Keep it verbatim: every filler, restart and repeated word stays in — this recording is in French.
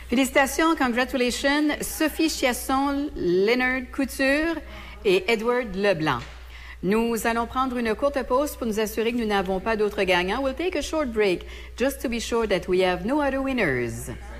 Félicitations, congratulations, Sophie Chiasson, Leonard Couture et Edward Leblanc. Nous allons prendre une courte pause pour nous assurer que nous n'avons pas d'autres gagnants. We'll take a short break just to be sure that we have no other winners.